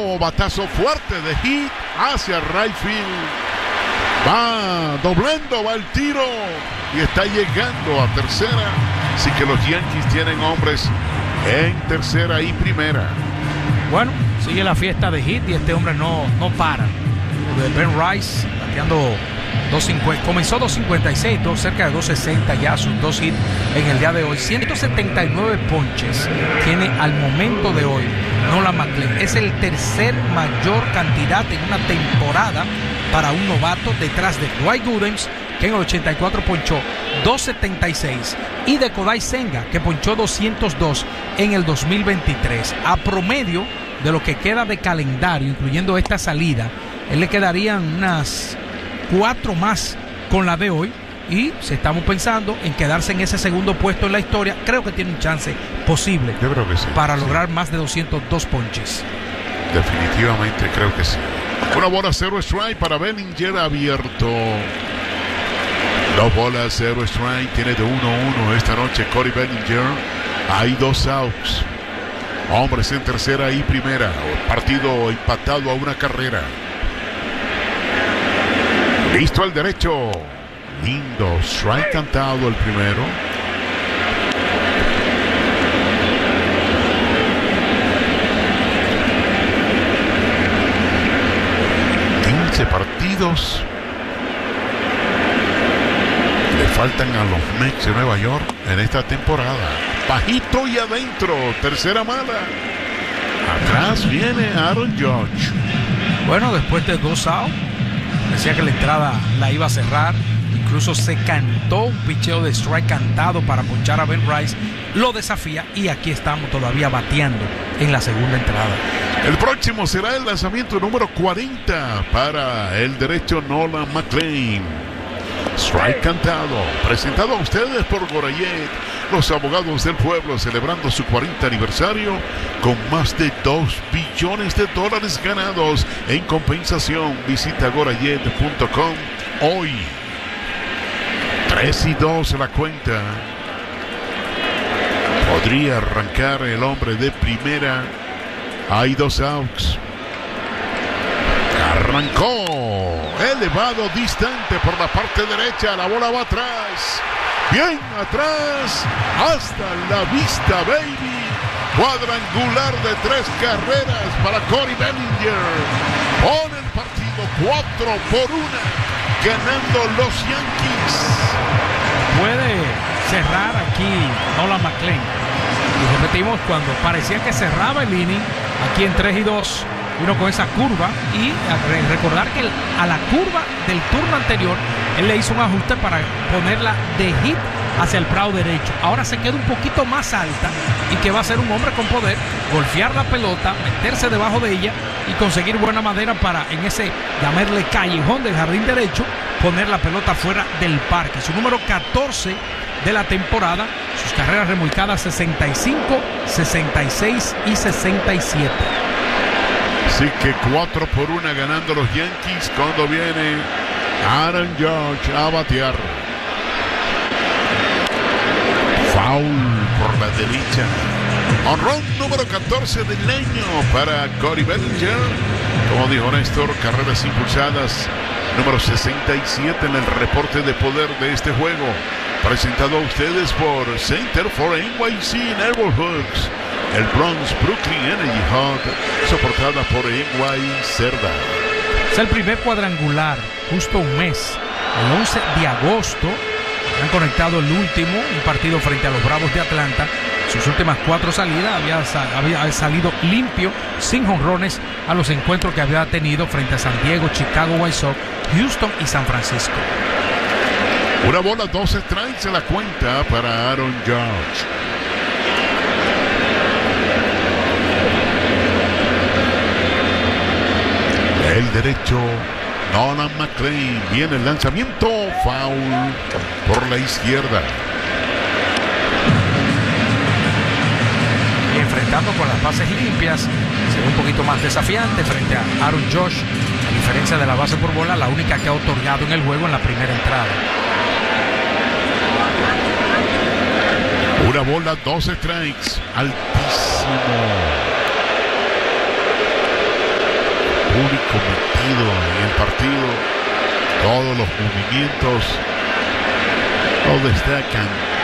nuevo batazo fuerte de hit hacia right field. Va doblando, va el tiro y está llegando a tercera. Así que los Yankees tienen hombres en tercera y primera. Bueno, sigue la fiesta de hit y este hombre no para. De Ben Rice bateando 250, comenzó 256, cerca de 260 ya sus dos hits en el día de hoy. 179 ponches tiene al momento de hoy Nolan McLain. Es el tercer mayor cantidad en una temporada para un novato, detrás de Dwight Gooden, que en el 84 ponchó 276, y de Kodai Senga, que ponchó 202 en el 2023. A promedio de lo que queda de calendario, incluyendo esta salida, él le quedarían unas 4 más con la de hoy, y si estamos pensando en quedarse en ese segundo puesto en la historia, creo que tiene un chance posible. Yo creo que sí, para lograr más de 202 ponches. Definitivamente creo que sí. Una bola, 0 strike para Bellinger abierto. 2 bolas, 0 strike. Tiene de 1-1 esta noche Cody Bellinger. Hay 2 outs. Hombres en tercera y primera. Partido empatado a una carrera. Listo al derecho. Lindo strike cantado el primero. Partidos le faltan a los Mets de Nueva York en esta temporada. Bajito y adentro, tercera mala. Atrás viene Aaron Judge. Bueno, después de 2 outs, decía que la entrada la iba a cerrar. Incluso se cantó un picheo de strike cantado para ponchar a Ben Rice. Lo desafía y aquí estamos todavía bateando en la segunda entrada. El próximo será el lanzamiento número 40 para el derecho Nolan McLain. Strike cantado, presentado a ustedes por Gorayet, los abogados del pueblo, celebrando su 40 aniversario con más de $2 billones ganados en compensación. Visita gorayet.com hoy. 3-2 la cuenta. Podría arrancar el hombre de primera. Hay 2 outs. Arrancó. Elevado, distante por la parte derecha. La bola va atrás. Bien atrás. Hasta la vista, baby. Cuadrangular de 3 carreras para Cody Bellinger. Pone el partido 4-1. Ganando los Yankees. Puede cerrar aquí Nolan McLain. Y repetimos, cuando parecía que cerraba el inning, aquí en 3-2, vino con esa curva. Y recordar que a la curva del turno anterior, él le hizo un ajuste para ponerla de hit hacia el prado derecho. Ahora se queda un poquito más alta, y que va a ser un hombre con poder, golpear la pelota, meterse debajo de ella y conseguir buena madera para, en ese, llamarle callejón del jardín derecho, poner la pelota fuera del parque. Su número 14 de la temporada, sus carreras remolcadas 65, 66 y 67. Así que 4-1 ganando los Yankees cuando viene Aaron Judge a batear. Foul por la derecha. Honrón número 14 del año para Cody Bellinger. Como dijo Néstor, carreras impulsadas número 67 en el reporte de poder de este juego. Presentado a ustedes por Center for NYC Neighborhoods, el Bronx Brooklyn Energy Hub, soportada por NY Cerda. Es el primer cuadrangular, justo un mes, el 11 de agosto. Han conectado el último, un partido frente a los Bravos de Atlanta. Sus últimas 4 salidas había salido limpio, sin jonrones, a los encuentros que había tenido frente a San Diego, Chicago White Sox, Houston y San Francisco. Una bola, 2 strikes en la cuenta para Aaron Judge. El derecho, Nolan McLain. Viene el lanzamiento, foul por la izquierda. Y enfrentando con las bases limpias, se ve un poquito más desafiante frente a Aaron Judge. A diferencia de la base por bola, la única que ha otorgado en el juego en la primera entrada. Una bola, 2 strikes, altísimo. único metido en el partido. Todos los movimientos lo destacan.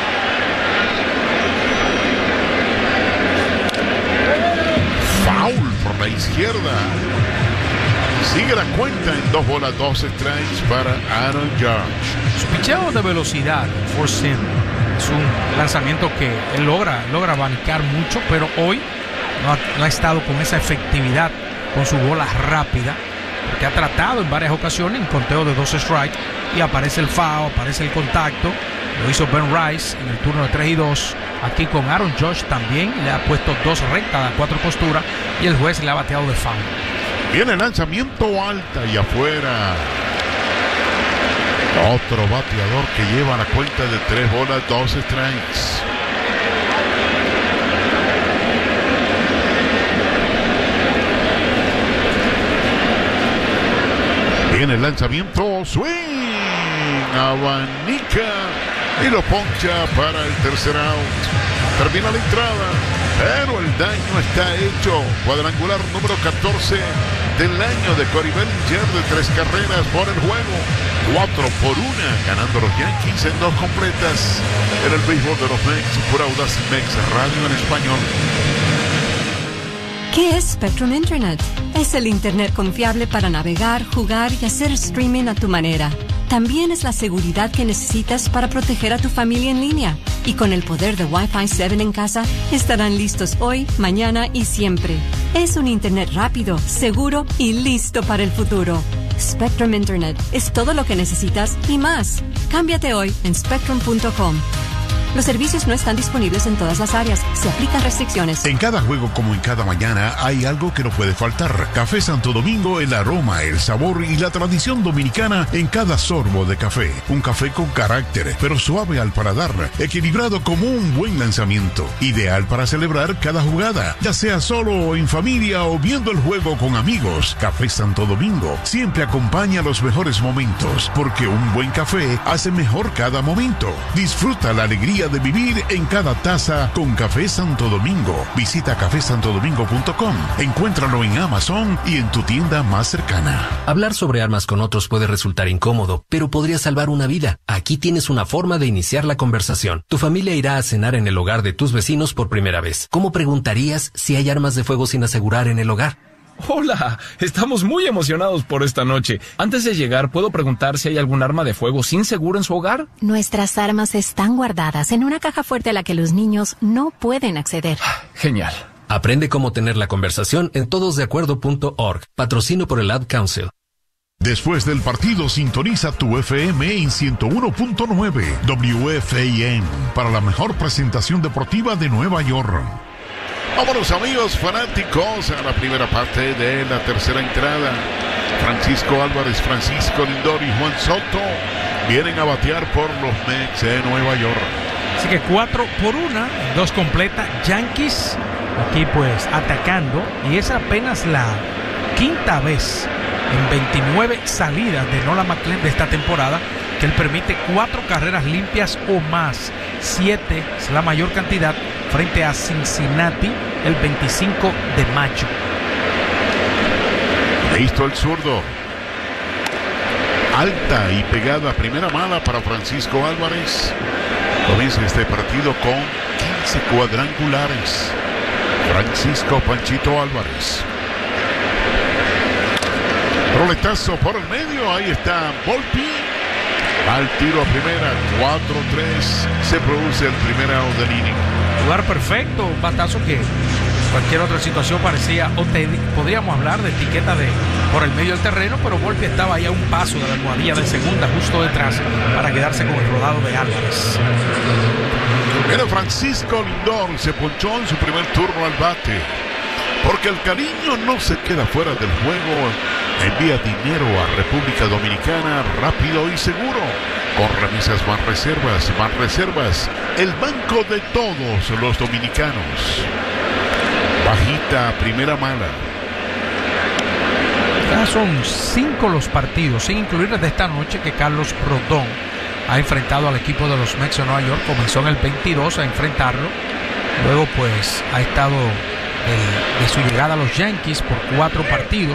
Foul por la izquierda. Sigue la cuenta en 2 bolas, 2 strikes para Aaron Judge. Su picheo de velocidad, four seam, es un lanzamiento que él logra abanicar mucho, pero hoy no ha estado con esa efectividad con su bola rápida, porque ha tratado en varias ocasiones en conteo de 2 strikes y aparece el foul, aparece el contacto. Lo hizo Ben Rice en el turno de 3-2. Aquí con Aaron Judge también le ha puesto 2 rectas a 4 costuras y el juez le ha bateado de foul. Viene el lanzamiento alta y afuera. Otro bateador que lleva la cuenta de 3 bolas, 2 strikes. Viene el lanzamiento, swing, abanica y lo poncha para el tercer out. Termina la entrada, pero el daño está hecho. Cuadrangular número 14 del año de Cody Bellinger, de 3 carreras por el juego. 4-1, ganando los Yankees en 2 completas. En el béisbol de los Mets, por Audaz Mex Radio en español. ¿Qué es Spectrum Internet? Es el Internet confiable para navegar, jugar y hacer streaming a tu manera. También es la seguridad que necesitas para proteger a tu familia en línea. Y con el poder de Wi-Fi 7 en casa, estarán listos hoy, mañana y siempre. Es un Internet rápido, seguro y listo para el futuro. Spectrum Internet es todo lo que necesitas y más. Cámbiate hoy en spectrum.com. Los servicios no están disponibles en todas las áreas. Se aplican restricciones. En cada juego como en cada mañana hay algo que no puede faltar. Café Santo Domingo, el aroma, el sabor y la tradición dominicana en cada sorbo de café. Un café con carácter, pero suave al paladar, equilibrado como un buen lanzamiento. Ideal para celebrar cada jugada, ya sea solo o en familia o viendo el juego con amigos. Café Santo Domingo siempre acompaña los mejores momentos, porque un buen café hace mejor cada momento. Disfruta la alegría de vivir en cada taza con Café Santo Domingo. Visita cafesantodomingo.com. Encuéntralo en Amazon y en tu tienda más cercana. Hablar sobre armas con otros puede resultar incómodo, pero podría salvar una vida. Aquí tienes una forma de iniciar la conversación. Tu familia irá a cenar en el hogar de tus vecinos por primera vez. ¿Cómo preguntarías si hay armas de fuego sin asegurar en el hogar? Hola, estamos muy emocionados por esta noche. Antes de llegar, ¿puedo preguntar si hay algún arma de fuego sin seguro en su hogar? Nuestras armas están guardadas en una caja fuerte a la que los niños no pueden acceder. Genial. Aprende cómo tener la conversación en todosdeacuerdo.org. Patrocinio por el Ad Council. Después del partido, sintoniza tu FM en 101.9 WFAN para la mejor presentación deportiva de Nueva York. Vámonos, amigos fanáticos, a la primera parte de la tercera entrada. Francisco Álvarez, Francisco Lindor y Juan Soto vienen a batear por los Mets de Nueva York. Así que 4-1, 2 completas. Yankees aquí pues atacando, y es apenas la quinta vez en 29 salidas de Nolan McLean de esta temporada que él permite 4 carreras limpias o más. 7 es la mayor cantidad frente a Cincinnati el 25 de mayo. Listo el zurdo. Alta y pegada, primera mala para Francisco Álvarez. Comienza este partido con 15 cuadrangulares. Francisco Panchito Álvarez. Roletazo por el medio, ahí está Volpi. Al tiro a primera, 4-3. Se produce el primer out del inning. Lugar perfecto, un batazo que cualquier otra situación parecía, podríamos hablar de etiqueta de por el medio del terreno, pero Volpi estaba ahí a un paso de la almohadilla de segunda, justo detrás, para quedarse con el rodado de Álvarez. Mira, Francisco Lindor se ponchó en su primer turno al bate, porque el cariño no se queda fuera del juego. Envía dinero a República Dominicana rápido y seguro. Con Remesas Banreservas, el banco de todos los dominicanos. Bajita, primera mala. Ya son 5 los partidos, sin incluir desde esta noche, que Carlos Rodón ha enfrentado al equipo de los Mets de Nueva York. Comenzó en el 22 a enfrentarlo. Luego pues ha estado de su llegada a los Yankees por 4 partidos.